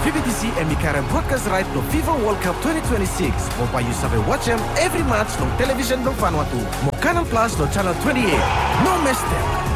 PBTC emikarang broadcast right no FIFA World Cup 2026. Mo payu sabe watch every match no television no Vanuatu. Mo Canal Plus no channel 28. No miss them.